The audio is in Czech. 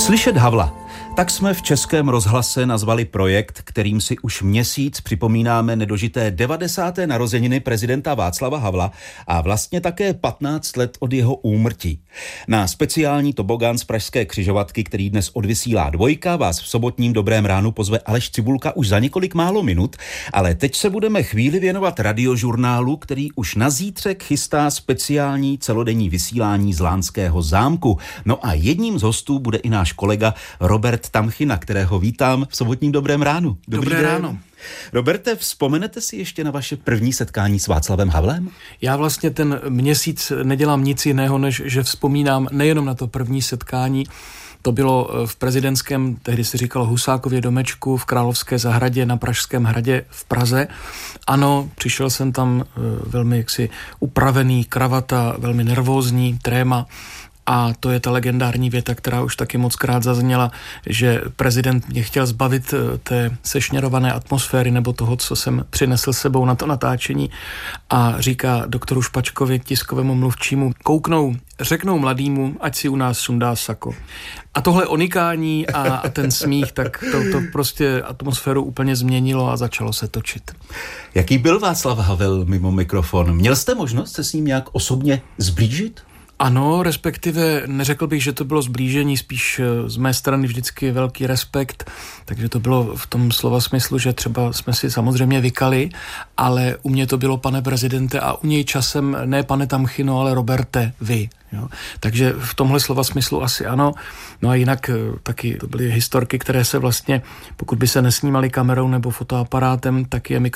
Slyšet Havla. Tak jsme v Českém rozhlase nazvali projekt, kterým si už měsíc připomínáme nedožité 90. narozeniny prezidenta Václava Havla a vlastně také 15 let od jeho úmrtí. Na speciální tobogán z pražské křižovatky, který dnes odvysílá Dvojka, vás v sobotním Dobrém ránu pozve Aleš Cibulka už za několik málo minut, ale teď se budeme chvíli věnovat radiožurnálu, který už na zítřek chystá speciální celodenní vysílání z Lánského zámku. No a jedním z hostů bude i náš kolega Robert Tamchina, kterého vítám v sobotním Dobrém ránu. Dobré ráno. Roberte, vzpomenete si ještě na vaše první setkání s Václavem Havlem? Já vlastně ten měsíc nedělám nic jiného, než že vzpomínám nejenom na to první setkání. To bylo v prezidentském, tehdy se říkalo Husákově domečku v Královské zahradě na Pražském hradě v Praze. Ano, přišel jsem tam velmi jaksi upravený, kravata, velmi nervózní, tréma. A to je ta legendární věta, která už taky mockrát zazněla, že prezident mě chtěl zbavit té sešněrované atmosféry nebo toho, co jsem přinesl sebou na to natáčení, a říká doktoru Špačkovi, tiskovému mluvčímu: kouknou, řeknou mladýmu, ať si u nás sundá sako. A tohle onikání a ten smích, tak to prostě atmosféru úplně změnilo a začalo se točit. Jaký byl Václav Havel mimo mikrofon? Měl jste možnost se s ním nějak osobně zblížit? Ano, respektive neřekl bych, že to bylo zblížení, spíš z mé strany vždycky velký respekt, takže to bylo v tom slova smyslu, že třeba jsme si samozřejmě vykali, ale u mě to bylo pane prezidente a u něj časem ne pane Tamchino, ale Roberte, vy. Jo. Takže v tomhle slova smyslu asi ano. No a jinak taky to byly historky, které se vlastně, pokud by se nesnímaly kamerou nebo fotoaparátem, tak je